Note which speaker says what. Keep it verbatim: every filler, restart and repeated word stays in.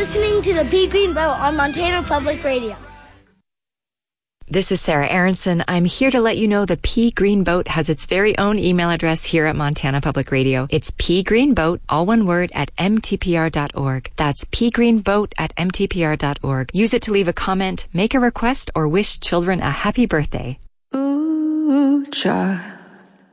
Speaker 1: listening to the Pea Green Boat on Montana Public Radio.
Speaker 2: This is Sarah Aronson. I'm here to let you know the Pea Green Boat has its very own email address here at Montana Public Radio. It's peagreenboat, all one word, at m t p r dot org. That's peagreenboat at m t p r dot org. Use it to leave a comment, make a request, or wish children a happy birthday.
Speaker 3: Ooh, child.